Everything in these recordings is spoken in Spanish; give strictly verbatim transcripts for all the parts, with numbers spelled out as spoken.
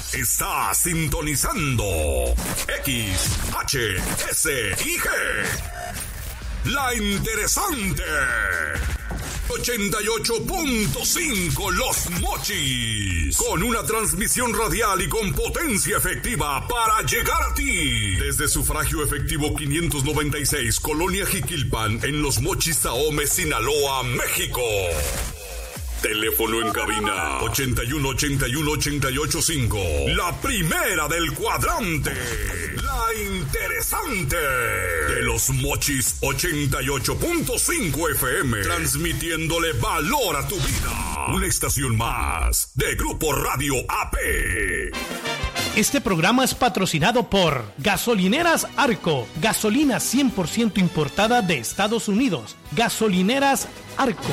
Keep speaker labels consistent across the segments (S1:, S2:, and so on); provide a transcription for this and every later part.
S1: Está sintonizando X, H, S y G. La Interesante. ochenta y ocho punto cinco Los Mochis. Con una transmisión radial y con potencia efectiva para llegar a ti. Desde Sufragio Efectivo quinientos noventa y seis, Colonia Jiquilpan, en Los Mochis, Ahome, Sinaloa, México. Teléfono en cabina ochenta y uno, ochenta y uno, ochenta y ocho, cinco. La primera del cuadrante. La Interesante. De Los Mochis ochenta y ocho punto cinco F M. Transmitiéndole valor a tu vida. Una estación más de Grupo Radio A P.
S2: Este programa es patrocinado por Gasolineras Arco. Gasolina cien por ciento importada de Estados Unidos. Gasolineras Arco.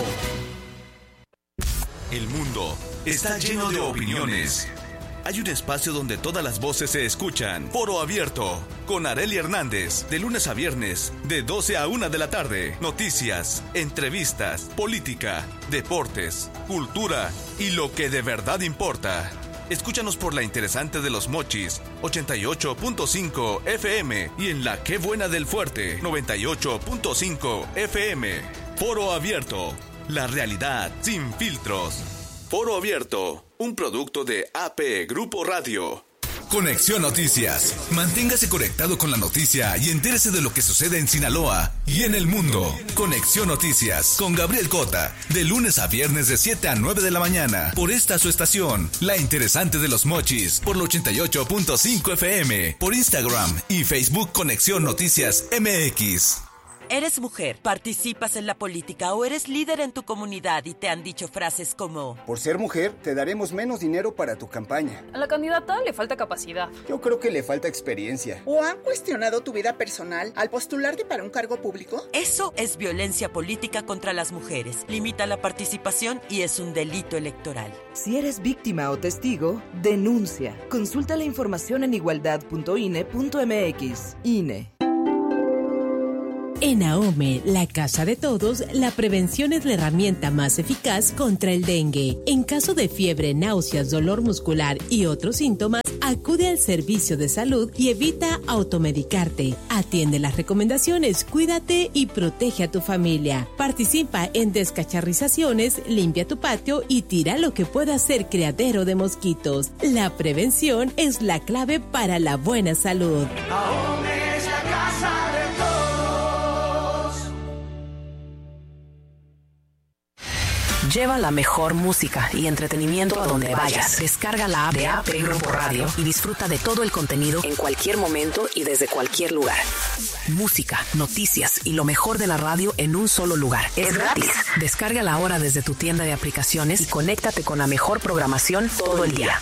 S3: El mundo está lleno de opiniones. Hay un espacio donde todas las voces se escuchan. Foro Abierto, con Arely Hernández, de lunes a viernes, de doce a una de la tarde. Noticias, entrevistas, política, deportes, cultura y lo que de verdad importa. Escúchanos por La Interesante de Los Mochis, ochenta y ocho punto cinco F M, y en La Qué Buena del Fuerte, noventa y ocho punto cinco F M. Foro Abierto, la realidad sin filtros. Foro Abierto, un producto de A P Grupo Radio.
S4: Conexión Noticias. Manténgase conectado con la noticia y entérese de lo que sucede en Sinaloa y en el mundo. Conexión Noticias con Gabriel Cota, de lunes a viernes de siete a nueve de la mañana, por esta su estación, La Interesante de Los Mochis, por la ochenta y ocho punto cinco F M, por Instagram y Facebook Conexión Noticias M X.
S5: ¿Eres mujer, participas en la política o eres líder en tu comunidad y te han dicho frases como:
S6: por ser mujer, te daremos menos dinero para tu campaña?
S7: A la candidata le falta capacidad.
S6: Yo creo que le falta experiencia.
S8: ¿O han cuestionado tu vida personal al postularte para un cargo público?
S5: Eso es violencia política contra las mujeres. Limita la participación y es un delito electoral.
S9: Si eres víctima o testigo, denuncia. Consulta la información en igualdad punto I N E punto M X. I N E.
S10: En Ahome, la casa de todos, la prevención es la herramienta más eficaz contra el dengue. En caso de fiebre, náuseas, dolor muscular y otros síntomas, acude al servicio de salud y evita automedicarte. Atiende las recomendaciones, cuídate y protege a tu familia. Participa en descacharrizaciones, limpia tu patio y tira lo que pueda ser criadero de mosquitos. La prevención es la clave para la buena salud.
S11: Ahome es la casa de todos.
S12: Lleva la mejor música y entretenimiento a donde vayas. Descarga la app de A P Grupo Radio y disfruta de todo el contenido en cualquier momento y desde cualquier lugar. Música, noticias y lo mejor de la radio en un solo lugar. Es gratis. Descárgala ahora desde tu tienda de aplicaciones y conéctate con la mejor programación todo el día.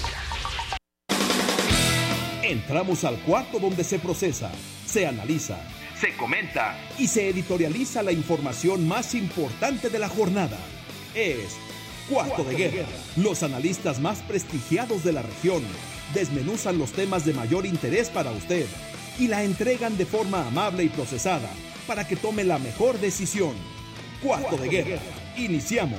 S13: Entramos al cuarto donde se procesa, se analiza, se comenta y se editorializa la información más importante de la jornada. Es Cuarto de Guerra. Los analistas más prestigiados de la región desmenuzan los temas de mayor interés para usted y la entregan de forma amable y procesada para que tome la mejor decisión. Cuarto de Guerra. Iniciamos.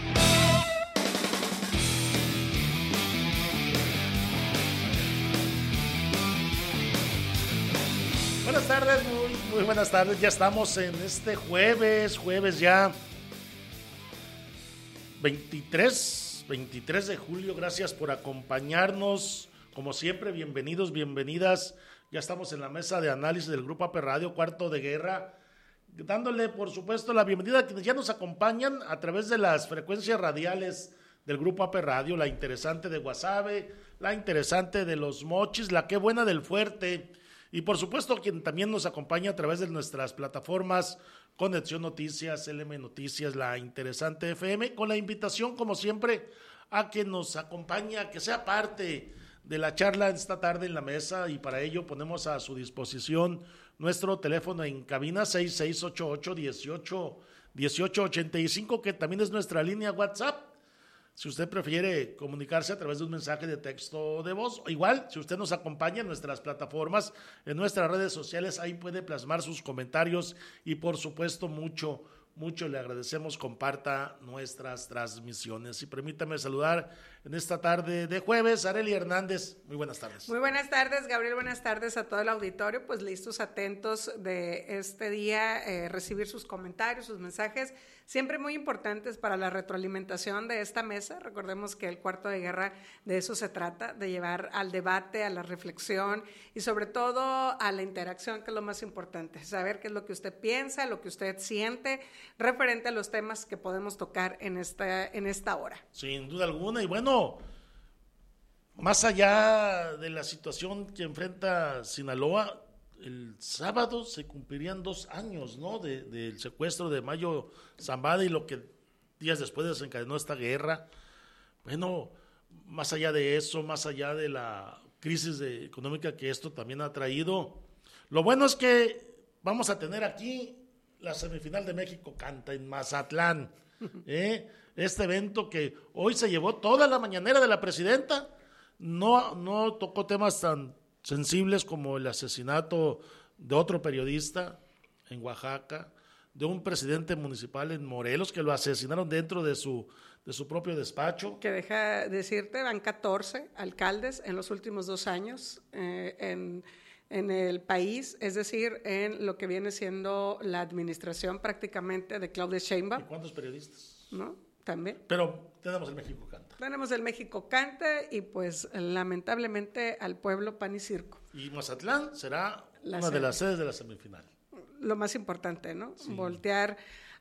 S14: Buenas tardes, muy, muy buenas tardes. Ya estamos en este jueves, jueves ya veintitrés, veintitrés de julio. Gracias por acompañarnos. Como siempre, bienvenidos, bienvenidas. Ya estamos en la mesa de análisis del Grupo A P Radio, Cuarto de Guerra, dándole, por supuesto, la bienvenida a quienes ya nos acompañan a través de las frecuencias radiales del Grupo A P Radio, la Interesante de Guasave, la Interesante de Los Mochis, la Qué Buena del Fuerte, y por supuesto quien también nos acompaña a través de nuestras plataformas Conexión Noticias, L M Noticias, la Interesante F M, con la invitación como siempre a que nos acompañe, a que sea parte de la charla esta tarde en la mesa, y para ello ponemos a su disposición nuestro teléfono en cabina seis seis ocho ocho, dieciocho, dieciocho ochenta y cinco, que también es nuestra línea WhatsApp. Si usted prefiere comunicarse a través de un mensaje de texto o de voz, o igual, si usted nos acompaña en nuestras plataformas, en nuestras redes sociales, ahí puede plasmar sus comentarios y por supuesto mucho, mucho le agradecemos, comparta nuestras transmisiones. Y permítame saludar en esta tarde de jueves. Arely Hernández, muy buenas tardes.
S15: Muy buenas tardes, Gabriel, buenas tardes a todo el auditorio, pues listos, atentos de este día, eh, recibir sus comentarios, sus mensajes, siempre muy importantes para la retroalimentación de esta mesa. Recordemos que el Cuarto de Guerra de eso se trata, de llevar al debate, a la reflexión y sobre todo a la interacción, que es lo más importante, saber qué es lo que usted piensa, lo que usted siente, referente a los temas que podemos tocar en esta, en esta hora.
S14: Sin duda alguna, y bueno, más allá de la situación que enfrenta Sinaloa, el sábado se cumplirían dos años, ¿no?, de, del secuestro de Mayo Zambada y lo que días después desencadenó esta guerra. Bueno, más allá de eso, más allá de la crisis de, económica que esto también ha traído, lo bueno es que vamos a tener aquí la semifinal de México Canta en Mazatlán, ¿eh? Este evento que hoy se llevó toda la mañanera de la presidenta, no, no tocó temas tan sensibles como el asesinato de otro periodista en Oaxaca, de un presidente municipal en Morelos que lo asesinaron dentro de su, de su propio despacho.
S15: Que deja decirte, van catorce alcaldes en los últimos dos años eh, en, en el país, es decir, en lo que viene siendo la administración prácticamente de Claudia Sheinbaum.
S14: ¿Y cuántos periodistas?
S15: ¿No? También.
S14: Pero tenemos el México Canta.
S15: Tenemos el México Canta y pues lamentablemente al pueblo pan y circo.
S14: Y Mazatlán será
S15: la
S14: una
S15: sede.
S14: de las sedes de la semifinal.
S15: Lo más importante, ¿no?
S14: Sí.
S15: Voltear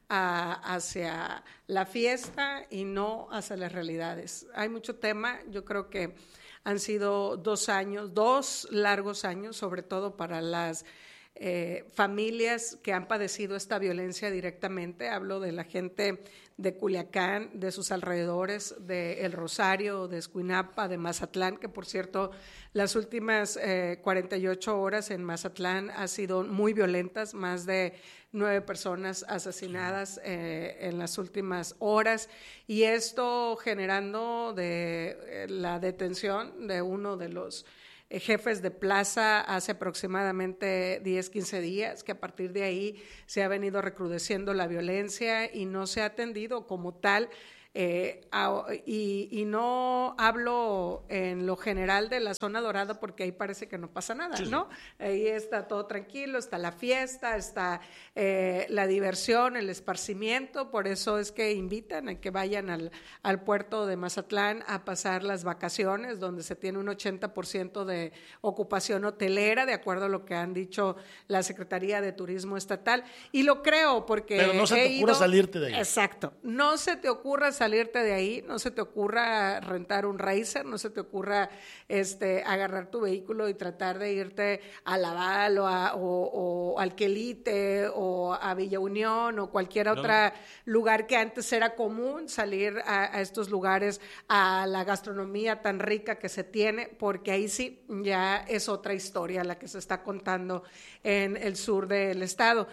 S15: a, hacia la fiesta y no hacia las realidades. Hay mucho tema, yo creo que han sido dos años, dos largos años, sobre todo para las Eh, familias que han padecido esta violencia directamente. Hablo de la gente de Culiacán, de sus alrededores, de El Rosario, de Escuinapa, de Mazatlán, que por cierto las últimas eh, cuarenta y ocho horas en Mazatlán han sido muy violentas, más de nueve personas asesinadas eh, en las últimas horas, y esto generando de eh, la detención de uno de los jefes de plaza hace aproximadamente diez, quince días, que a partir de ahí se ha venido recrudeciendo la violencia y no se ha atendido como tal. Eh, a, y, y no hablo en lo general de la zona dorada porque ahí parece que no pasa nada, sí, ¿no? Sí. Ahí está todo tranquilo, está la fiesta, está eh, la diversión, el esparcimiento, por eso es que invitan a que vayan al, al puerto de Mazatlán a pasar las vacaciones, donde se tiene un ochenta por ciento de ocupación hotelera, de acuerdo a lo que han dicho la Secretaría de Turismo Estatal, y lo creo porque
S14: Pero no se te ocurra
S15: ido,
S14: salirte de ahí.
S15: Exacto, no se te ocurra salirte de ahí, no se te ocurra rentar un Racer, no se te ocurra este, agarrar tu vehículo y tratar de irte a Laval o, a, o, o al Quelite o a Villa Unión o cualquier otro no. lugar que antes era común salir a, a estos lugares, a la gastronomía tan rica que se tiene, porque ahí sí ya es otra historia la que se está contando en el sur del estado.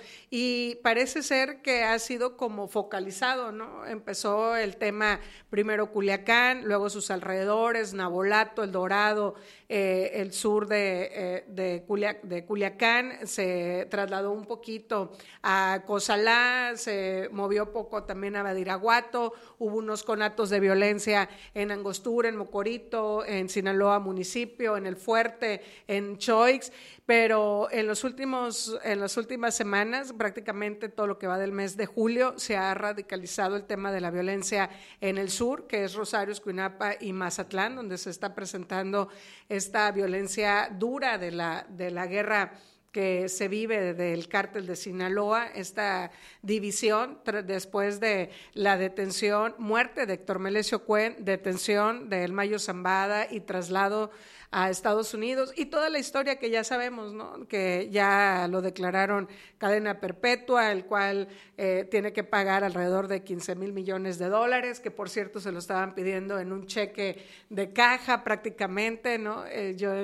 S15: Y parece ser que ha sido como focalizado, ¿no? Empezó el tema primero Culiacán, luego sus alrededores, Nabolato, El Dorado, eh, el sur de, eh, de, Culia, de Culiacán, se trasladó un poquito a Cozalá, se movió poco también a Badiraguato, hubo unos conatos de violencia en Angostura, en Mocorito, en Sinaloa municipio, en El Fuerte, en Choix, pero en los últimos, en las últimas semanas, prácticamente todo lo que va del mes de julio, se ha radicalizado el tema de la violencia en el sur, que es Rosario, Escuinapa y Mazatlán, donde se está presentando esta violencia dura de la, de la guerra que se vive del cártel de Sinaloa, esta división tr- después de la detención, muerte de Héctor Melesio Cuen, detención de El Mayo Zambada y traslado a Estados Unidos, y toda la historia que ya sabemos, ¿no? Que ya lo declararon cadena perpetua, el cual eh, tiene que pagar alrededor de quince mil millones de dólares, que por cierto se lo estaban pidiendo en un cheque de caja prácticamente, ¿no? Eh, yo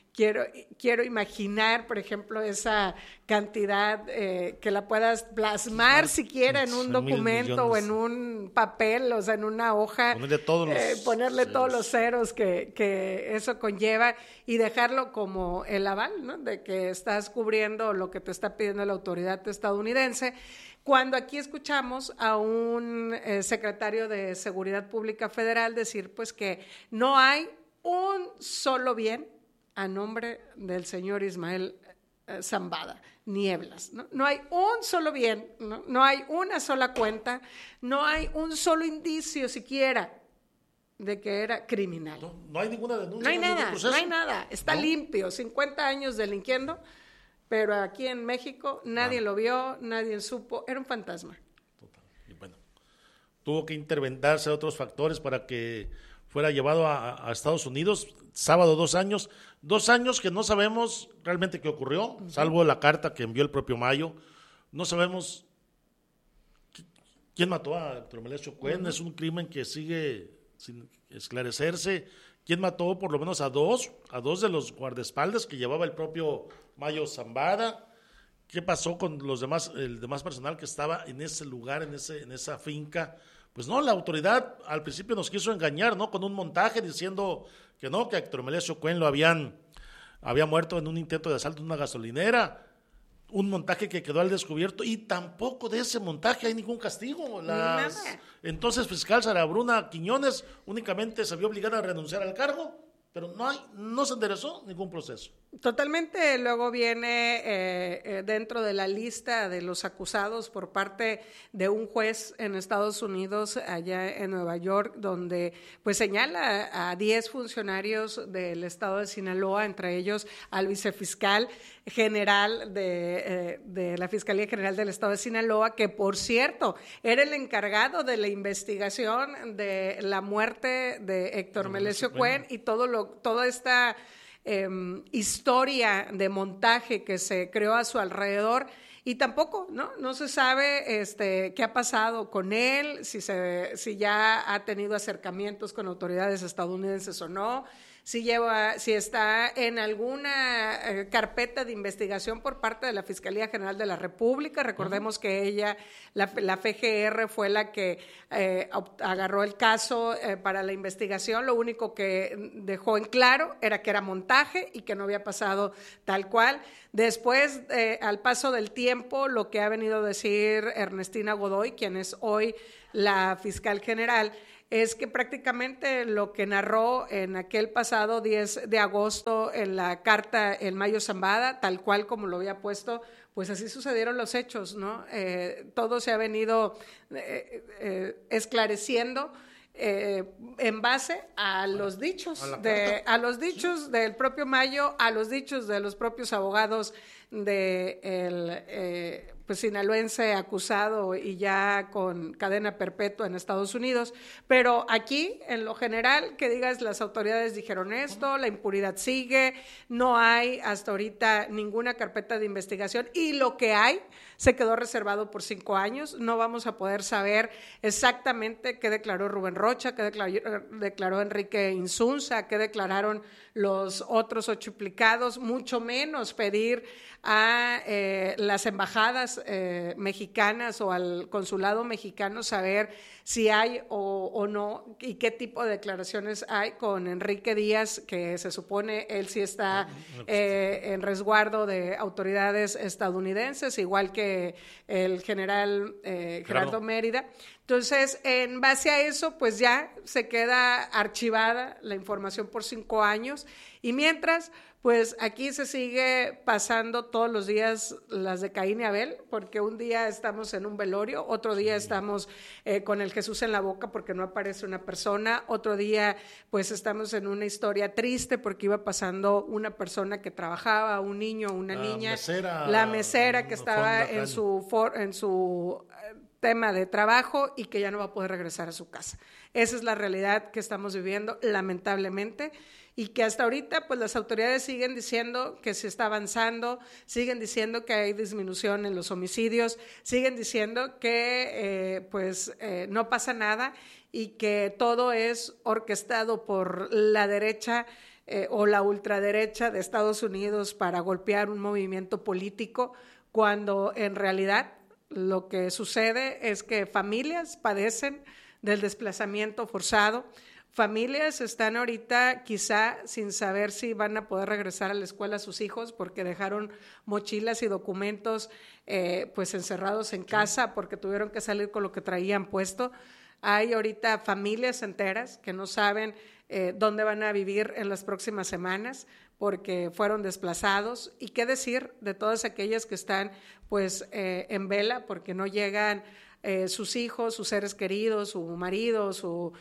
S15: quiero, quiero imaginar, por ejemplo, esa cantidad eh, que la puedas plasmar siquiera en un documento o en un papel, o sea, en una hoja.
S14: Ponerle todos los,
S15: eh, ponerle
S14: ceros.
S15: todos los ceros que, que eso conlleva y dejarlo como el aval, ¿no? De que estás cubriendo lo que te está pidiendo la autoridad estadounidense. Cuando aquí escuchamos a un eh, secretario de Seguridad Pública Federal decir pues que no hay un solo bien a nombre del señor Ismael eh, Zambada, Nieblas, ¿no? No hay un solo bien, ¿no? No hay una sola cuenta, no hay un solo indicio siquiera de que era criminal.
S14: No, no hay ninguna denuncia.
S15: No hay
S14: no
S15: nada,
S14: proceso.
S15: no hay nada, está
S14: ¿No?
S15: limpio, cincuenta años delinquiendo, pero aquí en México nadie ah. lo vio, nadie supo, era un fantasma.
S14: Total. Y bueno, tuvo que interventarse otros factores para que fuera llevado a, a Estados Unidos, sábado dos años, dos años que no sabemos realmente qué ocurrió, uh-huh. salvo la carta que envió el propio Mayo, no sabemos quién mató a Héctor Melesio Cuen, uh-huh. es un crimen que sigue sin esclarecerse, quién mató por lo menos a dos, a dos de los guardaespaldas que llevaba el propio Mayo Zambada, qué pasó con los demás, el demás personal que estaba en ese lugar, en ese, en esa finca. Pues no, la autoridad al principio nos quiso engañar, ¿no? Con un montaje diciendo que no, que Héctor Melesio Cuen lo habían, había muerto en un intento de asalto en una gasolinera, un montaje que quedó al descubierto y tampoco de ese montaje hay ningún castigo. Las, entonces fiscal Sara Bruna Quiñones únicamente se vio obligada a renunciar al cargo, pero no hay, no se enderezó ningún proceso.
S15: Totalmente, luego viene eh, eh, dentro de la lista de los acusados por parte de un juez en Estados Unidos, allá en Nueva York, donde pues señala a diez funcionarios del estado de Sinaloa, entre ellos al vicefiscal general de, eh, de la Fiscalía General del estado de Sinaloa, que por cierto era el encargado de la investigación de la muerte de Héctor Melesio Cuen y todo lo, toda esta Eh, historia de montaje que se creó a su alrededor, y tampoco, ¿no? No se sabe este, qué ha pasado con él, si, se, si ya ha tenido acercamientos con autoridades estadounidenses o no, si lleva, si está en alguna eh, carpeta de investigación por parte de la Fiscalía General de la República. Recordemos uh-huh. que ella, la, la F G R fue la que eh, agarró el caso eh, para la investigación. Lo único que dejó en claro era que era montaje y que no había pasado tal cual. Después, eh, al paso del tiempo, lo que ha venido a decir Ernestina Godoy, quien es hoy la fiscal general, es que prácticamente lo que narró en aquel pasado diez de agosto en la carta El Mayo Zambada, tal cual como lo había puesto, pues así sucedieron los hechos, ¿no? Eh, todo se ha venido eh, eh, esclareciendo eh, en base a los dichos, a, de, a los dichos sí. del propio Mayo, a los dichos de los propios abogados de el eh, pues sinaloense acusado y ya con cadena perpetua en Estados Unidos, pero aquí en lo general que digas las autoridades dijeron esto, la impunidad sigue, no hay hasta ahorita ninguna carpeta de investigación y lo que hay se quedó reservado por cinco años, no vamos a poder saber exactamente qué declaró Rubén Rocha, qué declaró, declaró Enrique Insunza, qué declararon los otros ocho implicados, mucho menos pedir a eh, las embajadas eh, mexicanas o al consulado mexicano saber si hay o, o no y qué tipo de declaraciones hay con Enrique Díaz, que se supone él sí está eh, en resguardo de autoridades estadounidenses, igual que el general eh, Gerardo claro. Mérida. Entonces, en base a eso, pues ya se queda archivada la información por cinco años y mientras, pues aquí se sigue pasando todos los días las de Caín y Abel, porque un día estamos en un velorio, otro día estamos eh, con el Jesús en la boca porque no aparece una persona, otro día pues estamos en una historia triste porque iba pasando una persona que trabajaba, un niño, una
S14: la
S15: niña,
S14: mesera,
S15: la mesera que estaba en su, for, en su tema de trabajo y que ya no va a poder regresar a su casa. Esa es la realidad que estamos viviendo, lamentablemente, y que hasta ahorita pues las autoridades siguen diciendo que se está avanzando, siguen diciendo que hay disminución en los homicidios, siguen diciendo que eh, pues eh, no pasa nada y que todo es orquestado por la derecha eh, o la ultraderecha de Estados Unidos para golpear un movimiento político, cuando en realidad lo que sucede es que familias padecen del desplazamiento forzado, familias están ahorita quizá sin saber si van a poder regresar a la escuela a sus hijos porque dejaron mochilas y documentos eh, pues encerrados en casa porque tuvieron que salir con lo que traían puesto. Hay ahorita familias enteras que no saben eh, dónde van a vivir en las próximas semanas porque fueron desplazados. Y qué decir de todas aquellas que están pues eh, en vela porque no llegan eh, sus hijos, sus seres queridos, su marido, su,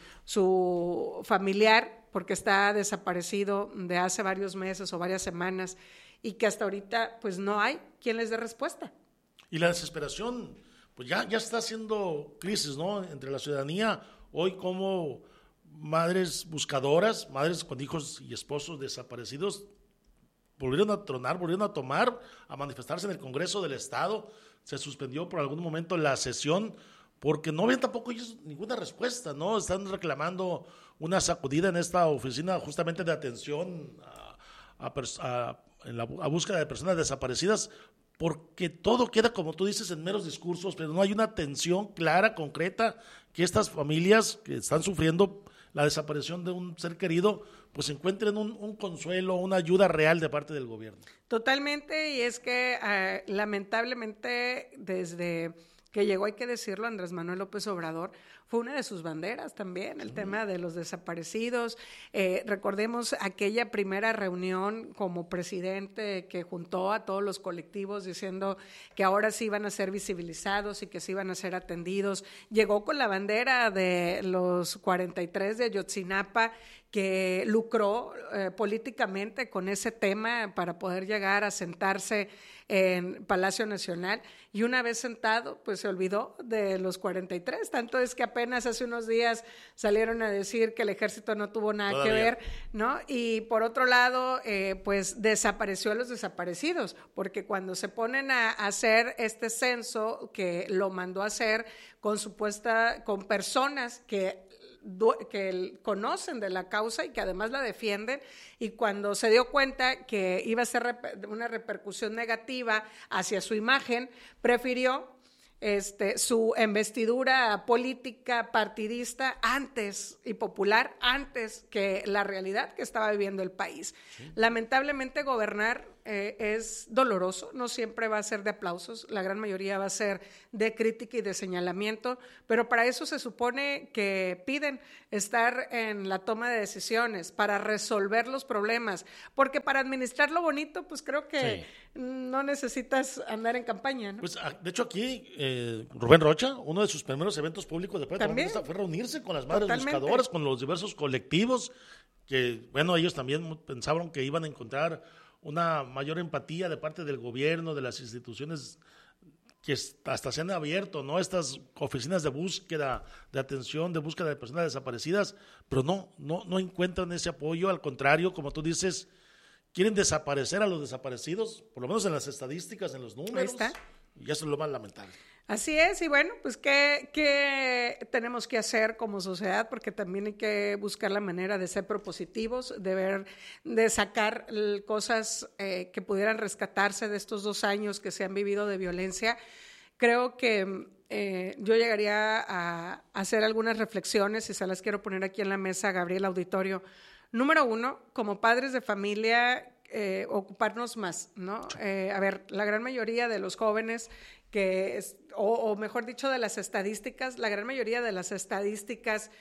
S15: su familiar, porque está desaparecido de hace varios meses o varias semanas y que hasta ahorita pues no hay quien les dé respuesta.
S14: Y la desesperación pues ya, ya está haciendo crisis, ¿no? Entre la ciudadanía, hoy como madres buscadoras, madres con hijos y esposos desaparecidos, volvieron a tronar, volvieron a tomar, a manifestarse en el Congreso del Estado. Se suspendió por algún momento la sesión porque no había tampoco ellos ninguna respuesta, ¿no? Están reclamando una sacudida en esta oficina justamente de atención a, a, a, en la, a búsqueda de personas desaparecidas, porque todo queda, como tú dices, en meros discursos, pero no hay una atención clara, concreta, que estas familias que están sufriendo la desaparición de un ser querido, pues encuentren un, un consuelo, una ayuda real de parte del gobierno.
S15: Totalmente, y es que eh, lamentablemente desde que llegó, hay que decirlo, Andrés Manuel López Obrador, fue una de sus banderas también, el sí. tema de los desaparecidos. Eh, recordemos aquella primera reunión como presidente que juntó a todos los colectivos diciendo que ahora sí iban a ser visibilizados y que sí iban a ser atendidos. Llegó con la bandera de los cuarenta y tres de Ayotzinapa, que lucró eh, políticamente con ese tema para poder llegar a sentarse en Palacio Nacional, y una vez sentado pues se olvidó de los cuarenta y tres, tanto es que apenas hace unos días salieron a decir que el ejército no tuvo nada Todavía. que ver, ¿no? Y por otro lado eh, pues desapareció a los desaparecidos, porque cuando se ponen a hacer este censo que lo mandó a hacer con supuesta, con personas que que conocen de la causa y que además la defienden, y cuando se dio cuenta que iba a ser una repercusión negativa hacia su imagen, prefirió este, su investidura política partidista antes y popular, antes que la realidad que estaba viviendo el país. Sí. Lamentablemente gobernar eh, es doloroso, no siempre va a ser de aplausos, la gran mayoría va a ser de crítica y de señalamiento, pero para eso se supone que piden estar en la toma de decisiones, para resolver los problemas, porque para administrar lo bonito, pues creo que sí. no necesitas andar en campaña, ¿no?
S14: Pues de hecho aquí eh, Rubén Rocha, uno de sus primeros eventos públicos después de la fue reunirse con las madres Totalmente. buscadoras, con los diversos colectivos, que bueno, ellos también pensaban que iban a encontrar una mayor empatía de parte del gobierno, de las instituciones que hasta se han abierto, ¿no? Estas oficinas de búsqueda, de atención, de búsqueda de personas desaparecidas, pero no, no, no encuentran ese apoyo, al contrario, como tú dices, quieren desaparecer a los desaparecidos, por lo menos en las estadísticas, en los números.
S15: Ahí está.
S14: Y eso es lo más lamentable.
S15: Así es, y bueno, pues ¿qué, qué tenemos que hacer como sociedad? Porque también hay que buscar la manera de ser propositivos, de ver, de sacar cosas eh, que pudieran rescatarse de estos dos años que se han vivido de violencia. Creo que eh, yo llegaría a hacer algunas reflexiones y se las quiero poner aquí en la mesa, Gabriel, auditorio. Número uno, como padres de familia, eh, ocuparnos más, ¿no? Eh, a ver, la gran mayoría de los jóvenes que es, o, o mejor dicho, de las estadísticas, la gran mayoría de las estadísticas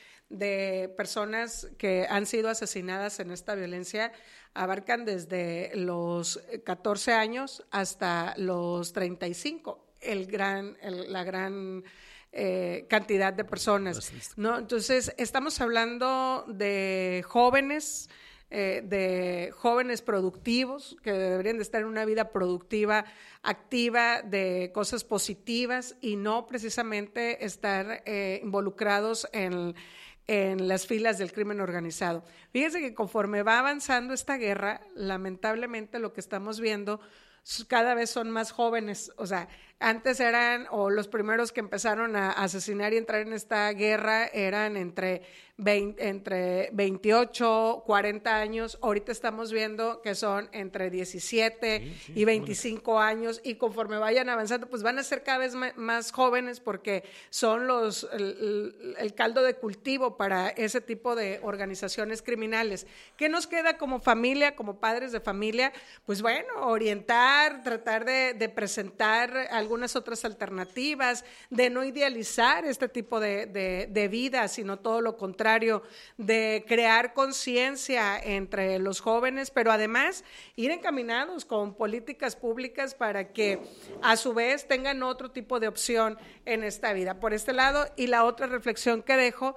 S15: de personas que han sido asesinadas en esta violencia abarcan desde los catorce años hasta los treinta y cinco, el gran, el, la gran eh, cantidad de personas, ¿no? Entonces, estamos hablando de jóvenes eh, de jóvenes productivos que deberían de estar en una vida productiva, activa, de cosas positivas y no precisamente estar eh, involucrados en, en las filas del crimen organizado. Fíjense que conforme va avanzando esta guerra, lamentablemente lo que estamos viendo cada vez son más jóvenes, o sea, antes eran, o los primeros que empezaron a asesinar y entrar en esta guerra eran entre, veinte, entre veintiocho, cuarenta años, ahorita estamos viendo que son entre diecisiete sí, sí, y veinticinco bueno. años, y conforme vayan avanzando, pues van a ser cada vez más jóvenes porque son los el, el caldo de cultivo para ese tipo de organizaciones criminales. ¿Qué nos queda como familia, como padres de familia? Pues bueno, orientar, tratar de, de presentar algunas otras alternativas, de no idealizar este tipo de, de, de vida, sino todo lo contrario, de crear conciencia entre los jóvenes, pero además ir encaminados con políticas públicas para que a su vez tengan otro tipo de opción en esta vida. Por este lado, y la otra reflexión que dejo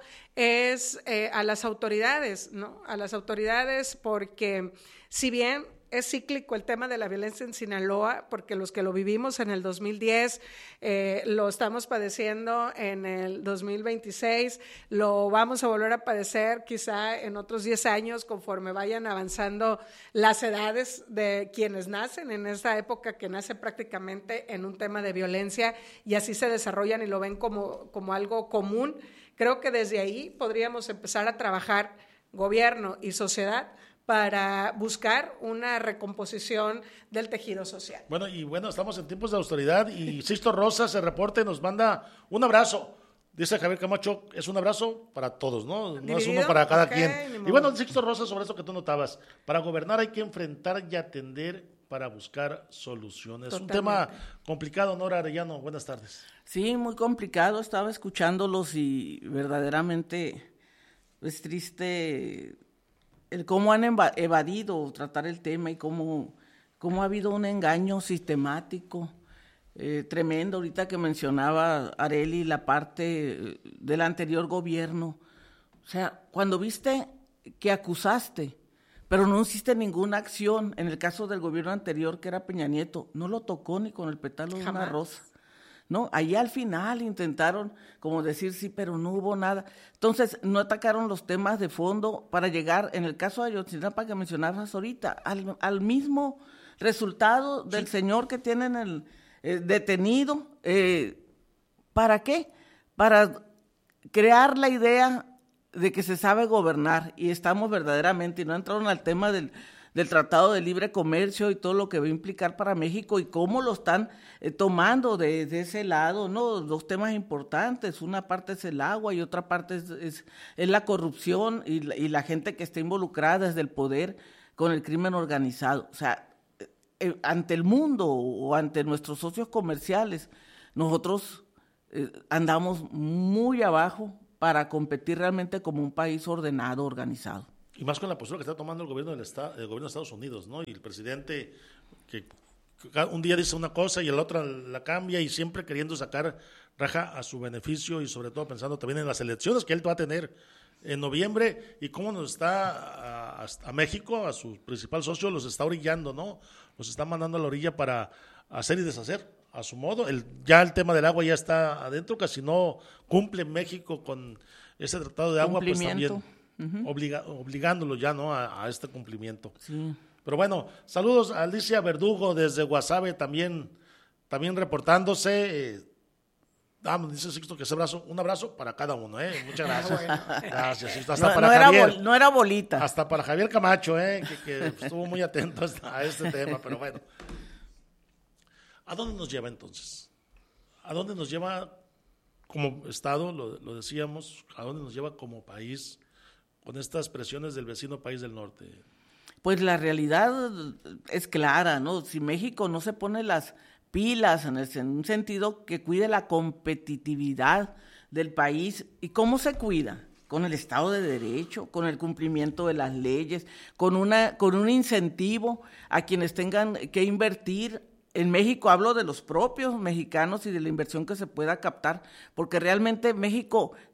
S15: es eh, a las autoridades, ¿no? A las autoridades, porque si bien es cíclico el tema de la violencia en Sinaloa, porque los que lo vivimos en el dos mil diez, eh, lo estamos padeciendo en el dos mil veintiséis, lo vamos a volver a padecer quizá en otros diez años conforme vayan avanzando las edades de quienes nacen en esta época, que nace prácticamente en un tema de violencia y así se desarrollan y lo ven como, como algo común. Creo que desde ahí podríamos empezar a trabajar gobierno y sociedad para buscar una recomposición del tejido social.
S14: Bueno, y bueno, estamos en tiempos de austeridad y Sixto Rosa se reporta y nos manda un abrazo. Dice Javier Camacho, es un abrazo para todos, ¿no? No es uno para cada okay, quien. Y bueno, Sixto Rosa, sobre eso que tú notabas, para gobernar hay que enfrentar y atender para buscar soluciones. Totalmente. Un tema complicado, Nora Arellano, buenas tardes.
S16: Sí, muy complicado, estaba escuchándolos y verdaderamente es triste el cómo han evadido tratar el tema y cómo, cómo ha habido un engaño sistemático eh, tremendo. Ahorita que mencionaba Areli la parte del anterior gobierno, o sea, cuando viste que acusaste, pero no hiciste ninguna acción, en el caso del gobierno anterior que era Peña Nieto, no lo tocó ni con el pétalo de una rosa. ¿No? Ahí al final intentaron como decir sí, pero no hubo nada. Entonces, no atacaron los temas de fondo para llegar, en el caso de Ayotzinapa que mencionabas ahorita, al, al mismo resultado del sí. señor que tienen el eh, detenido. Eh, ¿Para qué? Para crear la idea de que se sabe gobernar y estamos verdaderamente, y no entraron al tema del del Tratado de Libre Comercio y todo lo que va a implicar para México y cómo lo están eh, tomando de, de ese lado, ¿no? Dos temas importantes, una parte es el agua y otra parte es, es, es la corrupción y la, y la gente que está involucrada desde el poder con el crimen organizado. O sea, eh, ante el mundo o ante nuestros socios comerciales, nosotros eh, andamos muy abajo para competir realmente como un país ordenado, organizado.
S14: Y más con la postura que está tomando el gobierno del estado, el gobierno de Estados Unidos, ¿no? Y el presidente que un día dice una cosa y el otro la cambia y siempre queriendo sacar raja a su beneficio y sobre todo pensando también en las elecciones que él va a tener en noviembre y cómo nos está a, a México, a su principal socio, los está orillando, ¿no? Los está mandando a la orilla para hacer y deshacer a su modo. El, ya el tema del agua ya está adentro, casi no cumple México con ese tratado de agua, pues también uh-huh. obliga, obligándolo ya, ¿no? A, a este cumplimiento. Sí. Pero bueno, saludos a Alicia Verdugo desde Guasave también, también reportándose. Eh, Ah, dice Sixto que ese abrazo, un abrazo para cada uno, ¿eh? Muchas gracias. Bueno. Gracias, Sixto. Hasta
S16: no,
S14: para
S16: no
S14: Javier.
S16: Era bol, no era bolita.
S14: Hasta para Javier Camacho, ¿eh? Que, que estuvo muy atento a este tema, pero bueno. ¿A dónde nos lleva entonces? ¿A dónde nos lleva como Estado, lo, lo decíamos, a dónde nos lleva como país con estas presiones del vecino país del norte?
S16: Pues la realidad es clara, ¿no? Si México no se pone las pilas en, el, en un sentido que cuide la competitividad del país. ¿Y cómo se cuida? Con el Estado de Derecho, con el cumplimiento de las leyes, con, una, con un incentivo a quienes tengan que invertir. En México hablo de los propios mexicanos y de la inversión que se pueda captar, porque realmente México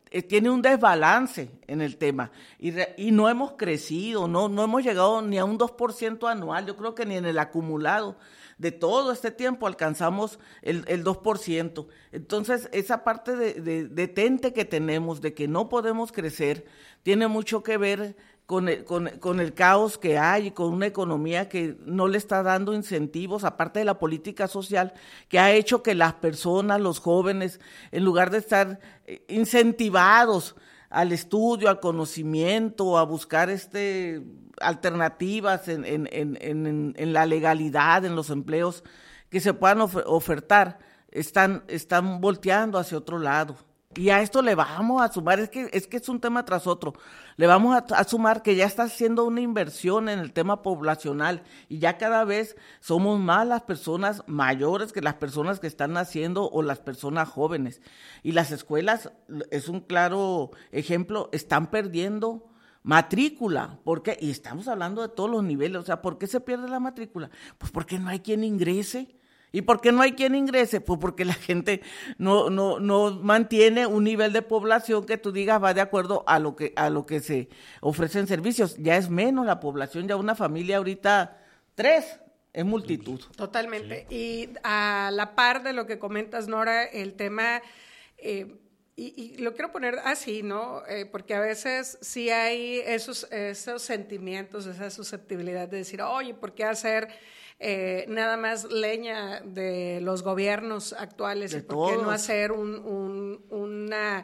S16: eh, tiene un desbalance en el tema y, re, y no hemos crecido, no, no hemos llegado ni a un dos por ciento anual, yo creo que ni en el acumulado de todo este tiempo alcanzamos el, el dos por ciento. Entonces, esa parte de, de, de tente que tenemos, de que no podemos crecer, tiene mucho que ver con el, con, con el caos que hay y con una economía que no le está dando incentivos, aparte de la política social, que ha hecho que las personas, los jóvenes, en lugar de estar incentivados al estudio, al conocimiento, a buscar este alternativas en, en, en, en, en la legalidad, en los empleos que se puedan of- ofertar, están, están volteando hacia otro lado. Y a esto le vamos a sumar, es que es que es un tema tras otro, le vamos a, a sumar que ya está haciendo una inversión en el tema poblacional y ya cada vez somos más las personas mayores que las personas que están naciendo o las personas jóvenes. Y las escuelas, es un claro ejemplo, están perdiendo matrícula. ¿Por qué? Y estamos hablando de todos los niveles, o sea, ¿por qué se pierde la matrícula? Pues porque no hay quien ingrese. ¿Y por qué no hay quien ingrese? Pues porque la gente no, no, no mantiene un nivel de población que tú digas va de acuerdo a lo que, a lo que se ofrecen servicios. Ya es menos la población, ya una familia ahorita, tres, es multitud.
S15: Totalmente. Sí. Y a la par de lo que comentas, Nora, el tema, eh, y, y lo quiero poner así, ¿no? Eh, porque a veces sí hay esos, esos sentimientos, esa susceptibilidad de decir, oye, ¿por qué hacer Eh, nada más leña de los gobiernos actuales? ¿Y por qué no hacer un, un, una,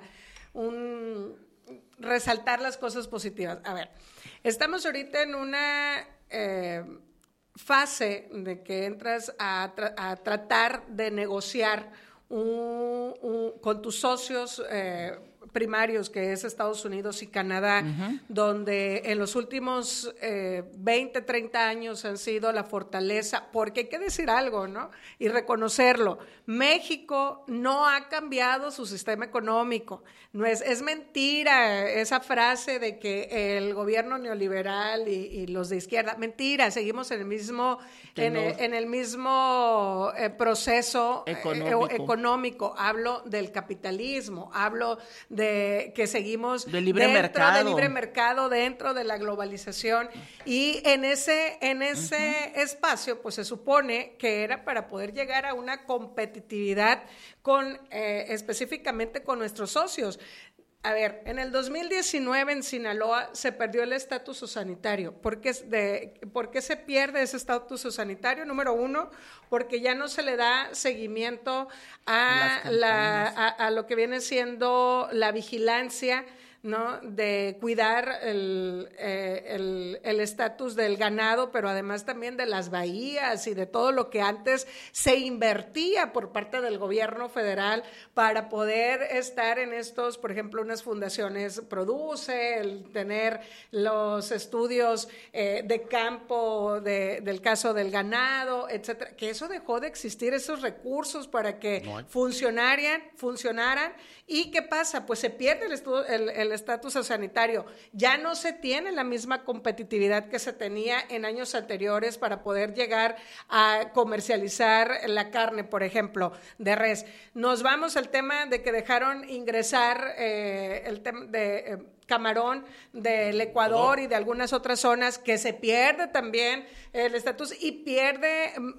S15: un resaltar las cosas positivas? A ver, estamos ahorita en una eh, fase de que entras a, tra- a tratar de negociar un, un, con tus socios eh, primarios, que es Estados Unidos y Canadá, uh-huh. donde en los últimos eh, veinte, treinta años han sido la fortaleza, porque hay que decir algo, ¿no? Y reconocerlo. México no ha cambiado su sistema económico. No es, es mentira esa frase de que el gobierno neoliberal y, y los de izquierda, mentira, seguimos en el mismo, en el, en el mismo eh, proceso económico. Eh, económico. Hablo del capitalismo, hablo de De, que seguimos
S16: de libre
S15: dentro
S16: mercado.
S15: del libre mercado, dentro de la globalización, y en ese, en ese uh-huh. espacio, pues se supone que era para poder llegar a una competitividad con, eh, específicamente con nuestros socios. A ver, en el dos mil diecinueve en Sinaloa se perdió el estatus sanitario. ¿Por qué, de, ¿Por qué se pierde ese estatus sanitario? Número uno, porque ya no se le da seguimiento a, la, a, a lo que viene siendo la vigilancia, ¿no? De cuidar el eh, el el estatus del ganado, pero además también de las bahías y de todo lo que antes se invertía por parte del gobierno federal para poder estar en estos, por ejemplo, unas fundaciones Produce, el tener los estudios eh, de campo de, del caso del ganado, etcétera, que eso dejó de existir, esos recursos para que no funcionaran, funcionaran. ¿Y qué pasa? Pues se pierde el estudio, el, el estatus sanitario, ya no se tiene la misma competitividad que se tenía en años anteriores para poder llegar a comercializar la carne, por ejemplo, de res. Nos vamos al tema de que dejaron ingresar eh, el tema de eh, camarón del Ecuador y de algunas otras zonas, que se pierde también el estatus y pierde